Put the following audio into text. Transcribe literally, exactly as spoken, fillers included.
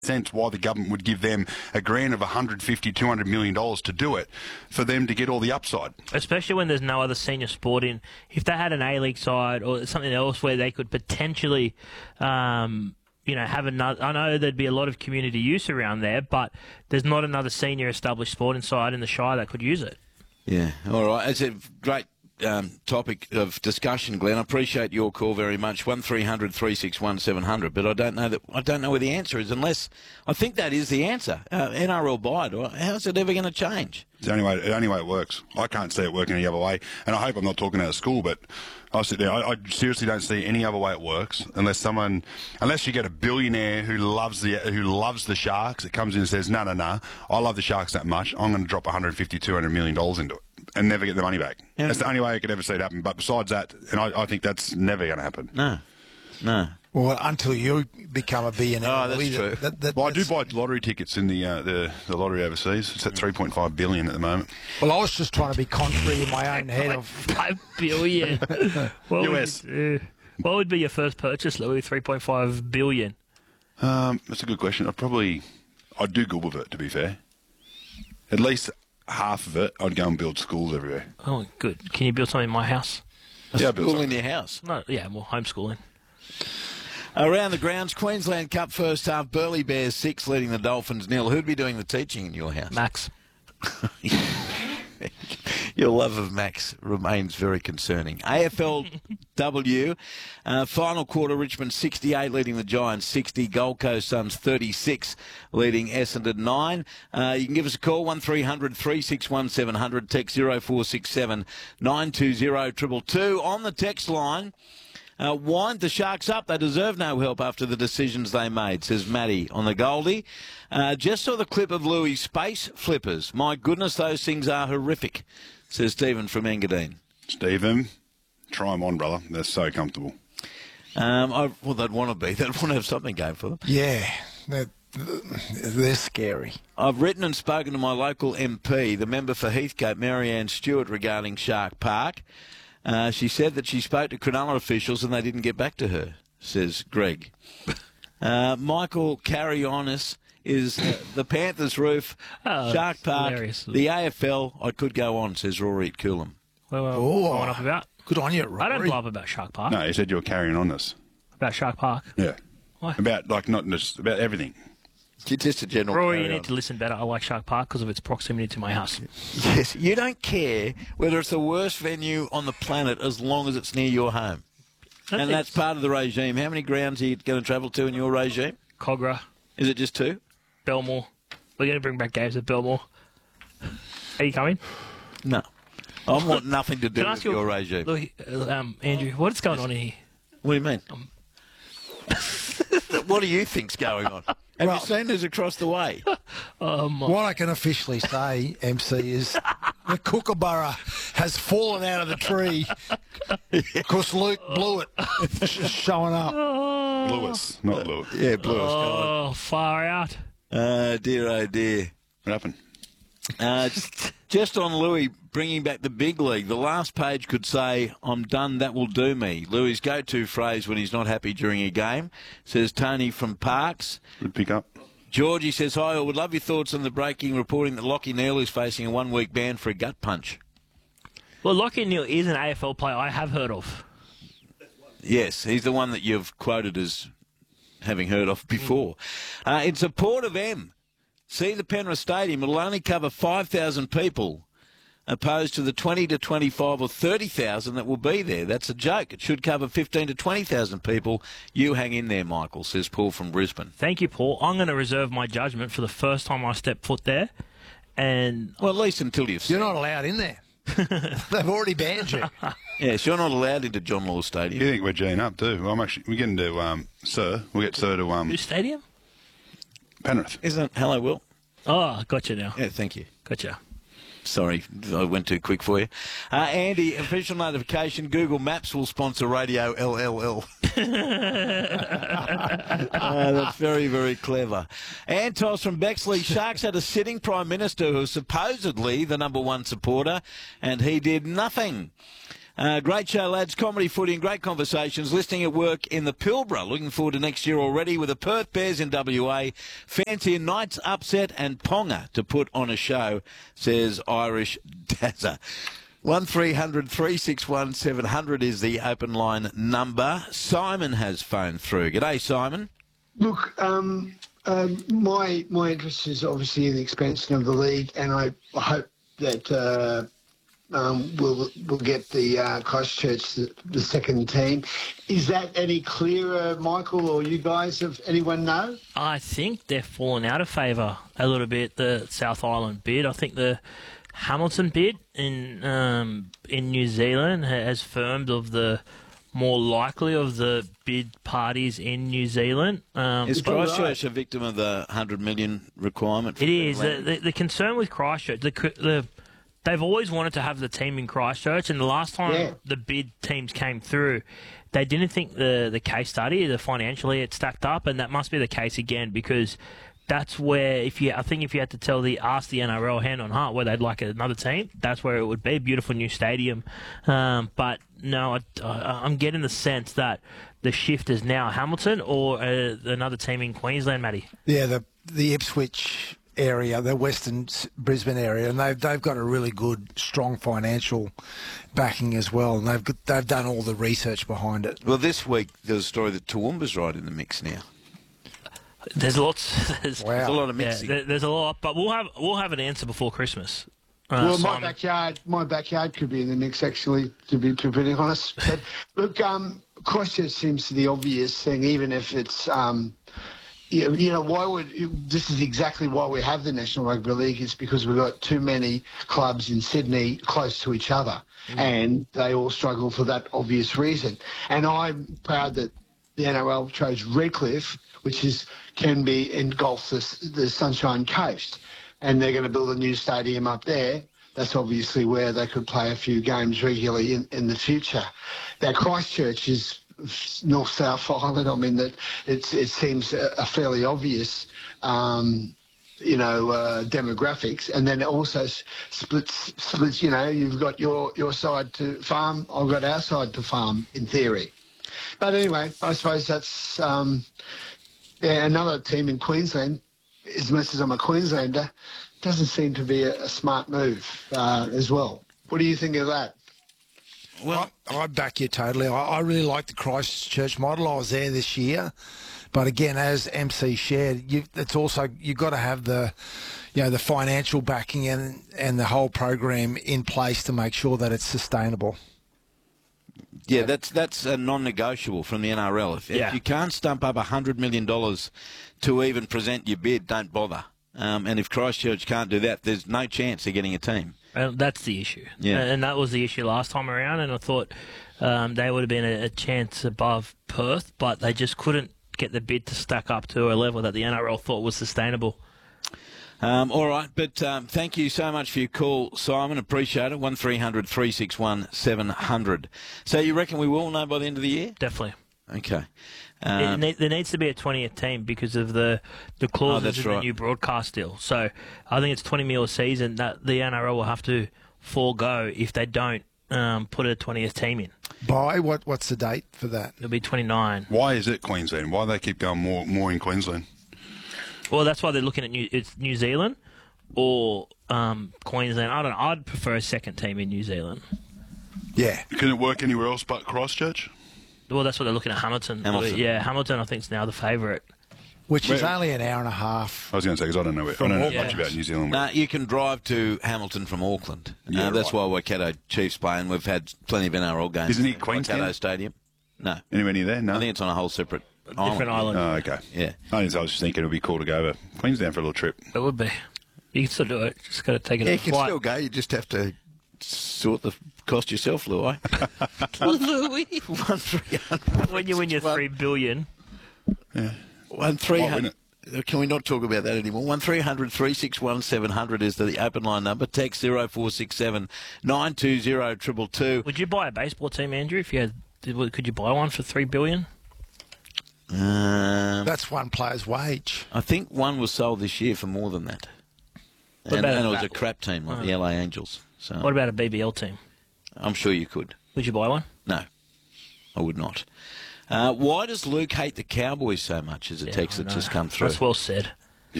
sense why the government would give them a grant of one hundred fifty, two hundred million dollars to do it, for them to get all the upside. Especially when there's no other senior sport in. If they had an A-League side or something else where they could potentially, um, you know, have another. I know there'd be a lot of community use around there, but there's not another senior established sporting side in the Shire that could use it. Yeah, all right. It's a great Um, topic of discussion, Glenn. I appreciate your call very much. One three hundred three six one seven hundred. But I don't know that. I don't know where the answer is, unless I think that is the answer. Uh, N R L bide. How's it ever going to change? It's the only way. The only way it works. I can't see it working any other way. And I hope I'm not talking out of school, but I sit there. I, I seriously don't see any other way it works unless someone, unless you get a billionaire who loves the who loves the Sharks. That comes in and says, no, no, no. I love the Sharks that much. I'm going to drop one hundred fifty, two hundred million dollars into it and never get the money back. Yeah. That's the only way I could ever see it happen. But besides that, and I, I think that's never going to happen. No, no. Well, until you become a billionaire. Oh, that's true. That, that, that, well, I do buy lottery tickets in the, uh, the the lottery overseas. It's at three point five billion at the moment. Well, I was just trying to be contrary in my own head of five billion. What U S. Would, uh, what would be your first purchase, Louis? three point five billion. Um, that's a good question. I'd probably, I'd do good with it, to be fair. At least half of it, I'd go and build schools everywhere. Oh, good. Can you build something in my house? A yeah, school in your house? No, yeah, well, homeschooling. Around the grounds, Queensland Cup first half, Burleigh Bears six, leading the Dolphins nil. Who'd be doing the teaching in your house? Max. Your love of Max remains very concerning. A F L W, uh, final quarter, Richmond sixty-eight, leading the Giants sixty. Gold Coast Suns thirty-six, leading Essendon nine. Uh, you can give us a call, one three hundred three six one seven hundred, text zero four six seven nine two zero two two. On the text line, Uh, wind the Sharks up. They deserve no help after the decisions they made, says Matty on the Goldie. Uh, just saw the clip of Louis' space flippers. My goodness, those things are horrific, says Stephen from Engadine. Stephen, try them on, brother. They're so comfortable. Um, I, well, they'd want to be. They'd want to have something going for them. yeah, they're, they're scary. I've written and spoken to my local M P, the member for Heathcote, Marianne Stewart, regarding Shark Park. Uh, she said that she spoke to Cronulla officials and they didn't get back to her, says Greg. Uh, Michael Carrionis is uh, the Panthers roof, Oh, Shark Park, hilarious. the A F L. I could go on, says Rory at Coolum. Well, well, Oh. blowing up about. Good on you, Rory. I don't blow up about Shark Park. No, you said you were carrying on this. About Shark Park. Yeah. Why? About, like, not just about everything. Just a general Rory, you carry need on. to listen better. I like Shark Park because of its proximity to my house. Yes, you don't care whether it's the worst venue on the planet as long as it's near your home. That's And it. that's part of the regime. How many grounds are you going to travel to in your regime? Cogra, Is it just two? Belmore. We're going to bring back games at Belmore. Are you coming? No. I want nothing to do Can I with ask you, your regime. Louis, uh, um, Andrew, what is going on in here? What do you mean? What do you think's going on? Have Well- you seen who's across the way? What I can officially say, M C, is the kookaburra has fallen out of the tree because Luke blew it. It's just showing up. Lewis, not Lewis. Yeah, blue. Oh, far out. Uh, dear, oh dear. What happened? Uh, just on Louis bringing back the big league, the last page could say, I'm done, that will do me. Louis' go-to phrase when he's not happy during a game, says Tony from Parks. Good pick up. Georgie says, hi, I would love your thoughts on the breaking reporting that Lockie Neal is facing a one-week ban for a gut punch. Well, Lockie Neal is an A F L player I have heard of. Yes, he's the one that you've quoted as having heard of before. Uh, in support of M, see the Penrith Stadium. It'll only cover five thousand people, opposed to the twenty to twenty-five or thirty thousand that will be there. That's a joke. It should cover fifteen to twenty thousand people. You hang in there, Michael, says Paul from Brisbane. Thank you, Paul. I'm going to reserve my judgment for the first time I step foot there. And Well, at least until you've You're seen. not allowed in there. They've already banned you. Yes, you're not allowed into John Law You Stadium. think we're G'ing up too? Well, I'm actually, we're getting to um, Sir. We'll get Sir to um, whose stadium? Penrith. Isn't it? Hello, Will. Oh, gotcha now. Yeah, thank you. Gotcha. Sorry, I went too quick for you. Uh, Andy, official notification, Google Maps will sponsor Radio L L L. uh, that's very, very clever. Antos from Bexley, Sharks had a sitting Prime Minister who was supposedly the number one supporter, and he did nothing. Uh, great show, lads. Comedy, footy and great conversations. Listening at work in the Pilbara. Looking forward to next year already with the Perth Bears in W A. Fancy a Knights upset and Ponga to put on a show, says Irish Dazza. one three hundred three six one seven hundred is the open line number. Simon has phoned through. G'day, Simon. Look, um, um, my my interest is obviously in the expansion of the league, and I hope that uh, um, we'll we'll get the uh, Christchurch the, the second team. Is that any clearer, Michael, or you guys? Have anyone know? I think they're falling out of favour a little bit. The South Island bid. I think the Hamilton bid in um, in New Zealand has firmed of the more likely of the bid parties in New Zealand. Um, Is Christchurch a victim of the one hundred million requirement? For it is. The, land? the, the concern with Christchurch, the, the, they've always wanted to have the team in Christchurch, and the last time Yeah. the bid teams came through, they didn't think the, the case study, the financially, it stacked up, and that must be the case again because that's where, if you, I think if you had to tell the ask the N R L hand on heart where they'd like another team, that's where it would be. Beautiful new stadium, um, but no, I, I, I'm getting the sense that the shift is now Hamilton or uh, another team in Queensland, Matty. Yeah, the the Ipswich area, the Western S- Brisbane area, and they've they've got a really good, strong financial backing as well, and they've got, they've done all the research behind it. Well, this week there's a story that Toowoomba's right in the mix now. There's lots. There's, Wow. There's a lot of yeah, mixing. there, there's a lot, but we'll have we'll have an answer before Christmas. Uh, Well, my Simon. backyard, my backyard could be in the mix, actually, to be to be pretty honest. But look, um, Christchurch seems to be the obvious thing, even if it's, um, you know, you know, why would this is exactly why we have the National Rugby League. It's because we've got too many clubs in Sydney close to each other, and they all struggle for that obvious reason. And I'm proud that the N R L chose Redcliffe, which is can be engulf the, the Sunshine Coast, and they're going to build a new stadium up there. That's obviously where they could play a few games regularly in, in the future. Now, Christchurch is North-South Island. I mean, that it's, it seems a, a fairly obvious, um, you know, uh, demographics. And then it also s- splits, splits, you know, you've got your, your side to farm, I've got our side to farm, in theory. But anyway, I suppose that's um, yeah, another team in Queensland. As much as I'm a Queenslander, doesn't seem to be a, a smart move uh, as well. What do you think of that? Well, I, I back you totally. I, I really like the Christchurch model. I was there this year, but again, as M C shared, you, it's also you've got to have the, you know, the financial backing and and the whole program in place to make sure that it's sustainable. Yeah, that's that's a non-negotiable from the N R L. If, Yeah. if you can't stump up one hundred million dollars to even present your bid, don't bother. Um, and if Christchurch can't do that, there's no chance of getting a team. Uh, that's the issue. Yeah. And, and that was the issue last time around, and I thought um, they would have been a, a chance above Perth, but they just couldn't get the bid to stack up to a level that the N R L thought was sustainable. Um, all right, but um, thank you so much for your call, Simon. Appreciate it. one three hundred three six one seven hundred. So you reckon we will know by the end of the year? Definitely. Okay. It Um, ne- there needs to be a twentieth team because of the, the clauses Oh, that's in right. the new broadcast deal. So I think it's twenty mil a season that the N R L will have to forego if they don't um, put a twentieth team in. By what? What's the date for that? It'll be twenty-nine. Why is it Queensland? Why do they keep going more more in Queensland? Well, that's why they're looking at New, it's New Zealand or um, Queensland. I don't know. I'd prefer a second team in New Zealand. Yeah, Can it work anywhere else but Christchurch? Well, that's what they're looking at Hamilton. Hamilton. Yeah, Hamilton I think is now the favourite. which is Where- only an hour and a half. I was going to say because I don't know. I From don't know Auckland. much about New Zealand. No, you can drive to Hamilton from Auckland. Yeah, uh, that's right. why Waikato Chiefs play, and we've had plenty of N R L games. Isn't it at Queenstown? Waikato Stadium? No. Anywhere near there? No. I think it's on a whole separate island. Different island. Oh, okay. Yeah. I was just thinking it would be cool to go over Queensland for a little trip. It would be. You can still do it. Just got to take it Yeah, a you can flight. still go. You just have to sort the cost yourself, Louis. Louis. One three hundred. When you win your three billion. One three Might win hundred. Can we not talk about that anymore? One three hundred three six one seven hundred is the open line number. Text zero four six seven nine two zero triple two. Would you buy a baseball team, Andrew? If you had, did- could you buy one for three billion? Um, That's one player's wage. I think one was sold this year for more than that, What and, about and a it was a bat- crap team like the L A Angels. So What about a B B L team? I'm sure you could. Would you buy one? No, I would not. Uh, why does Luke hate the Cowboys so much? As a Yeah, text I that know. just come through. That's well said.